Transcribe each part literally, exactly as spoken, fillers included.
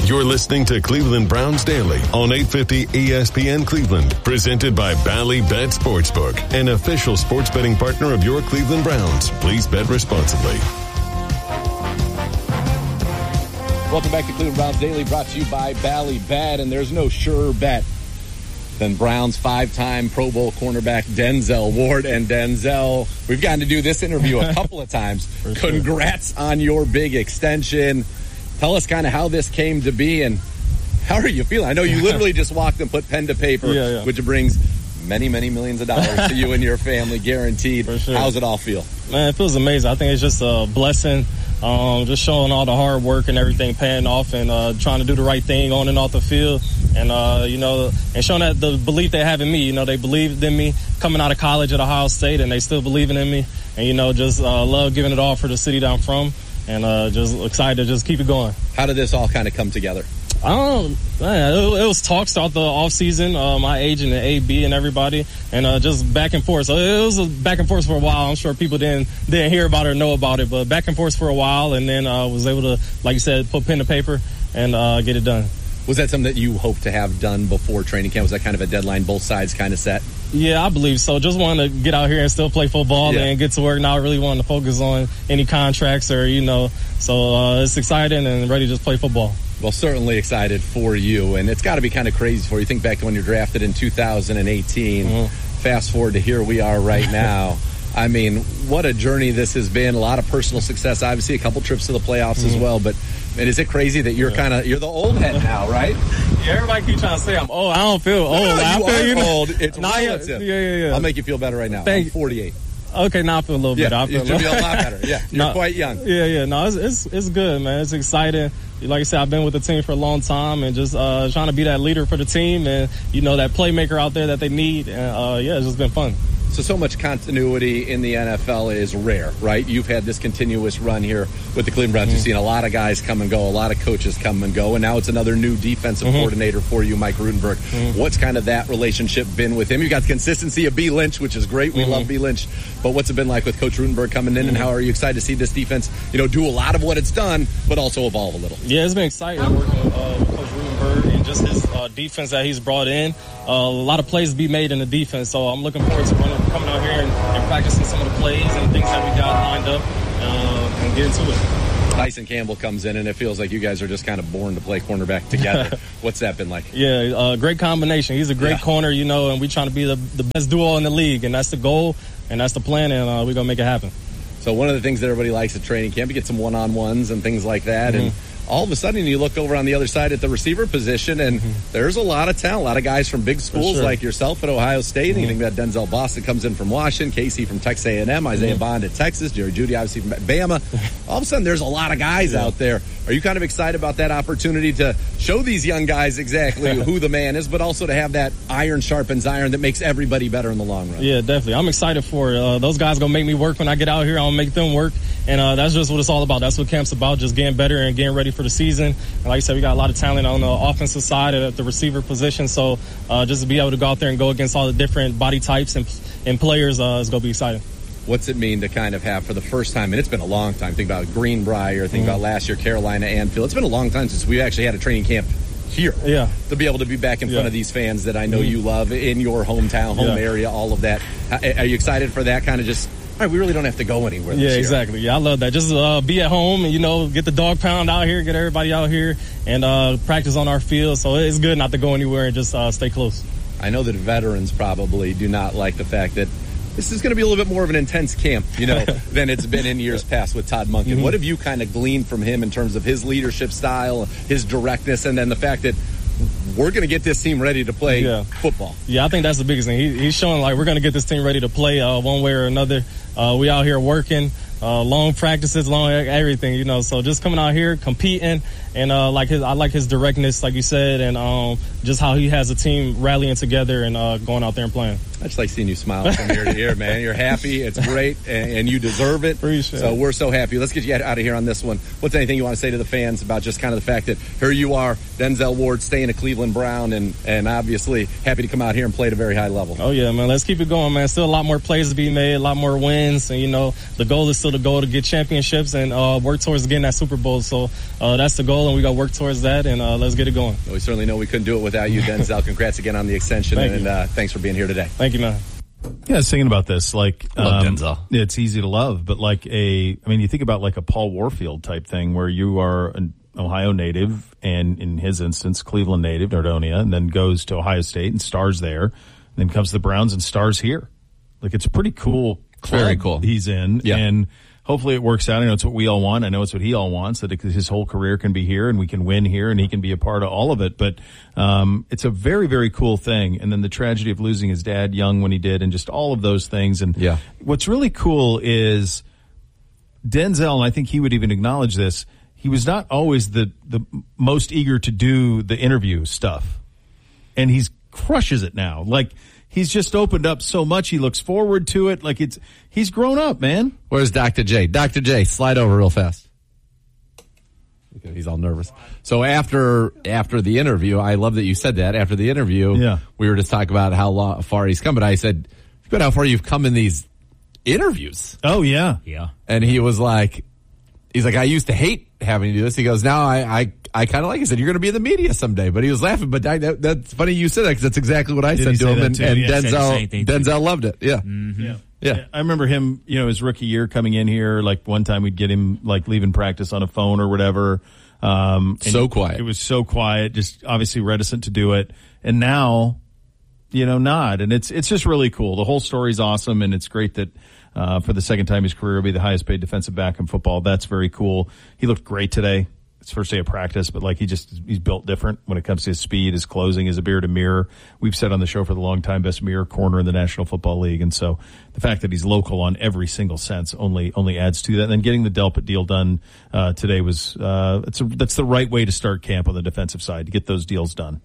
You're listening to Cleveland Browns Daily on eight fifty E S P N Cleveland, presented by Bally Bet Sportsbook, an official sports betting partner of your Cleveland Browns. Please bet responsibly. Welcome back to Cleveland Browns Daily, brought to you by Bally Bet, and there's no surer bet than Browns five-time Pro Bowl cornerback Denzel Ward. And Denzel, we've gotten to do this interview a couple of times. Congrats sure. on your big extension. Tell us kind of how this came to be and how are you feeling? I know you literally just walked and put pen to paper, yeah, yeah. which brings many, many millions of dollars to you and your family, guaranteed. Sure. How's it all feel? Man, it feels amazing. I think it's just a blessing, um, just showing all the hard work and everything paying off, and uh, trying to do the right thing on and off the field. And, uh, you know, and showing that the belief they have in me. You know, they believed in me coming out of college at Ohio State, and they still believing in me. And, you know, just uh, love giving it all for the city that I'm from. And uh, just excited to just keep it going. How did this all kind of come together? I don't know. Man, it, it was talks throughout the offseason, uh, my agent and A B and everybody, and uh, just back and forth. So it was a back and forth for a while. I'm sure people didn't didn't hear about it or know about it, but back and forth for a while, and then uh, was able to, like you said, put pen to paper and uh, get it done. Was that something that you hoped to have done before training camp? Was that kind of a deadline both sides kind of set? Yeah, I believe so. Just wanted to get out here and still play football yeah. and get to work. Not really wanting to focus on any contracts or, you know, so uh, it's exciting and ready to just play football. Well, certainly excited for you, and it's got to be kind of crazy for you. Think back to when you were drafted in two thousand eighteen. Mm-hmm. Fast forward to here we are right now. I mean, what a journey this has been. A lot of personal success, obviously, a couple trips to the playoffs mm-hmm. as well, but and is it crazy that you're yeah. kind of you're the old head now, right? Yeah, everybody keeps trying to say I'm old. I don't feel old. No, no, I you feel are you know, old. It's nah, relative. Yeah, yeah, yeah. I'll make you feel better right now. Thank I'm forty-eight. Okay, now I feel a little yeah, better. I feel you should be a lot better. Yeah, you're no, quite young. Yeah, yeah. No, it's, it's it's good, man. It's exciting. Like I said, I've been with the team for a long time, and just uh, trying to be that leader for the team, and you know that playmaker out there that they need. And uh, yeah, it's just been fun. So, so much continuity in the N F L is rare, right? You've had this continuous run here with the Cleveland Browns. Mm-hmm. You've seen a lot of guys come and go, a lot of coaches come and go, and now it's another new defensive mm-hmm. coordinator for you, Mike Rutenberg. Mm-hmm. What's kind of that relationship been with him? You've got the consistency of B. Lynch, which is great. We mm-hmm. love B. Lynch. But what's it been like with Coach Rutenberg coming in, mm-hmm. and how are you excited to see this defense, you know, do a lot of what it's done, but also evolve a little? Yeah, it's been exciting working with uh, Coach Rutenberg and just his uh, defense that he's brought in. Uh, a lot of plays to be made in the defense, so I'm looking forward to running, coming out here and, and practicing some of the plays and things that we got lined up uh, and getting to it. Tyson Campbell comes in, and it feels like you guys are just kind of born to play cornerback together. What's that been like? Yeah, uh, great combination. He's a great yeah. corner, you know, and we're trying to be the, the best duo in the league, and that's the goal, and that's the plan, and uh, we're going to make it happen. So one of the things that everybody likes at training camp, you get some one-on-ones and things like that, mm-hmm. and all of a sudden you look over on the other side at the receiver position, and mm-hmm. there's a lot of talent, a lot of guys from big schools sure. like yourself at Ohio State. Mm-hmm. And you think about Denzel Boston comes in from Washington, Casey from Texas A and M, Isaiah mm-hmm. Bond at Texas, Jerry Jeudy obviously from Bama. All of a sudden there's a lot of guys yeah. out there. Are you kind of excited about that opportunity to show these young guys exactly who the man is, but also to have that iron sharpens iron that makes everybody better in the long run? Yeah, definitely. I'm excited for it. Uh, those guys going to make me work when I get out here. I'll make them work. And uh, that's just what it's all about. That's what camp's about, just getting better and getting ready for the season. And like I said, we got a lot of talent on the offensive side at the receiver position. So uh, just to be able to go out there and go against all the different body types and, and players uh, is going to be exciting. What's it mean to kind of have for the first time, and it's been a long time, think about Greenbrier, think mm-hmm. about last year, Carolina, Anfield. It's been a long time since we actually had a training camp here. Yeah. To be able to be back in yeah. front of these fans that I know mm-hmm. you love in your hometown, home yeah. area, all of that. Are you excited for that kind of just, all right, we really don't have to go anywhere this Yeah, year. exactly. Yeah, I love that. Just uh, be at home and, you know, get the dog pound out here, get everybody out here, and uh, practice on our field. So it's good not to go anywhere and just uh, stay close. I know that veterans probably do not like the fact that this is going to be a little bit more of an intense camp, you know, than it's been in years past with Todd Monken. Mm-hmm. What have you kind of gleaned from him in terms of his leadership style, his directness, and then the fact that we're going to get this team ready to play yeah. football? Yeah, I think that's the biggest thing. He, he's showing, like, we're going to get this team ready to play uh, one way or another. Uh, we out here working, uh, long practices, long everything, you know. So just coming out here, competing, and uh, like his, I like his directness, like you said, and um, just how he has a team rallying together and uh, going out there and playing. I just like seeing you smile from ear to ear, man. You're happy. It's great, and, and you deserve it. Appreciate so it. we're so happy. Let's get you out of here on this one. What's anything you want to say to the fans about just kind of the fact that here you are, Denzel Ward, staying a Cleveland Brown, and, and obviously happy to come out here and play at a very high level? Oh, yeah, man. Let's keep it going, man. Still a lot more plays to be made, a lot more wins. And, you know, the goal is still to go to get championships and uh, work towards getting that Super Bowl. So uh, that's the goal, and we got to work towards that, and uh, let's get it going. Well, we certainly know we couldn't do it without you, Denzel. Congrats again on the extension, Thank and uh, thanks for being here today. Thank you, man. Yeah, I was thinking about this. Like, love um, Denzel. It's easy to love, but like a, I mean, you think about like a Paul Warfield type thing where you are an Ohio native and in his instance, Cleveland native, Nordonia, and then goes to Ohio State and stars there, and then comes to the Browns and stars here. Like, it's a pretty cool club Very cool. he's in. Yeah. And hopefully it works out. I know it's what we all want. I know it's what he all wants, that his whole career can be here and we can win here and he can be a part of all of it. But um it's a very, very cool thing. And then the tragedy of losing his dad young when he did and just all of those things. And yeah. what's really cool is Denzel, and I think he would even acknowledge this, he was not always the, the most eager to do the interview stuff. And he's crushes it now. Like, he's just opened up so much. He looks forward to it. Like, it's, he's grown up, man. Where's Doctor J? Doctor J, slide over real fast. He's all nervous. So after after the interview, I love that you said that. After the interview, yeah. we were just talking about how long, far he's come. But I said, "But how far you've come in these interviews?" Oh yeah, yeah. And he was like, "He's like, I used to hate having to do this." He goes, "Now I I, I kind of like." He said, "You're going to be in the media someday." But he was laughing. But I, that, that's funny you said that because that's exactly what I Did said he to say him. that And, too? and Yeah, Denzel Denzel too. loved it. Yeah. Mm-hmm. yeah. Yeah. I remember him, you know, his rookie year coming in here. Like, one time we'd get him like leaving practice on a phone or whatever. Um, So he, quiet. It was so quiet, just obviously reticent to do it. And now, you know, not. And it's, it's just really cool. The whole story's awesome. And it's great that, uh, for the second time in his career, he'll be the highest paid defensive back in football. That's very cool. He looked great today. It's first day of practice, but like he just, he's built different when it comes to his speed, his closing, his ability to mirror. We've said on the show for the long time, best mirror corner in the National Football League. And so the fact that he's local on every single sense only, only adds to that. And then getting the Delpit deal done, uh, today was, uh, it's a, that's the right way to start camp on the defensive side, to get those deals done.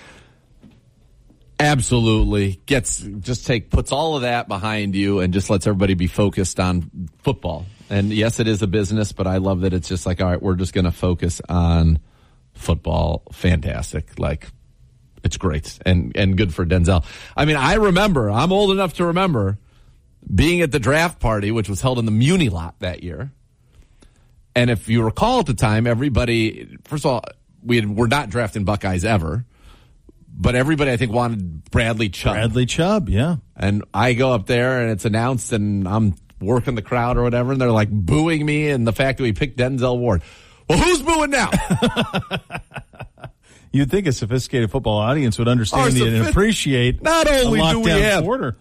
Absolutely. Gets, just take, puts all of that behind you and just lets everybody be focused on football. And yes, it is a business, but I love that it's just like, all right, we're just going to focus on football. Fantastic. Like, it's great and, and good for Denzel. I mean, I remember, I'm old enough to remember being at the draft party, which was held in the Muni lot that year. And if you recall at the time, everybody, first of all, we had, we're not drafting Buckeyes ever. But everybody, I think, wanted Bradley Chubb. Bradley Chubb, yeah. And I go up there, and it's announced, and I'm working the crowd or whatever, and they're, like, booing me and the fact that we picked Denzel Ward. Well, who's booing now? You'd think a sophisticated football audience would understand Our and sophi- appreciate Not only a do we lockdown have quarter.